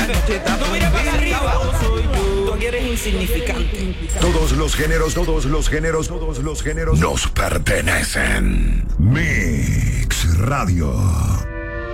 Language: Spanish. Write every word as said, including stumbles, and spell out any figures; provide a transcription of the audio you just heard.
Tú mira para arriba. Tú aquí eres insignificante. Todos los géneros, todos los géneros, todos los géneros nos pertenecen. Mix Radio.